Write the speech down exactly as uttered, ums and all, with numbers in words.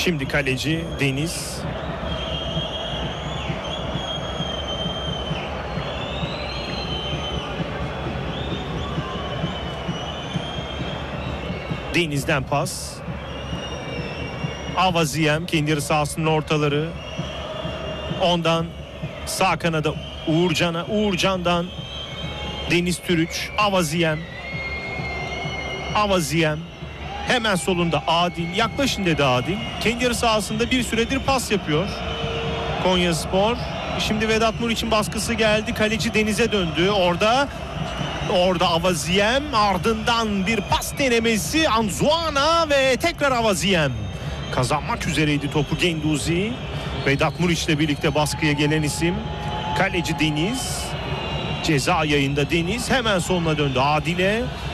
Şimdi kaleci Deniz. Deniz'den pas. Avaziyem kendi yarı sahasının ortaları. Ondan sağ kanada Uğurcan'a. Uğurcan'dan Deniz Türüç. Avaziyem. Avaziyem. Hemen solunda Adil. Yaklaşın dedi Adil. Kendi yarı sahasında bir süredir pas yapıyor Konyaspor. Şimdi Vedat Muriç'in baskısı geldi. Kaleci Deniz'e döndü. Orada Orada Avaziyem, ardından bir pas denemesi Anzuana ve tekrar Avaziyem. Kazanmak üzereydi topu Genduzi. Vedat Muriç'le birlikte baskıya gelen isim kaleci Deniz. Ceza yayında Deniz hemen sonuna döndü Adil'e.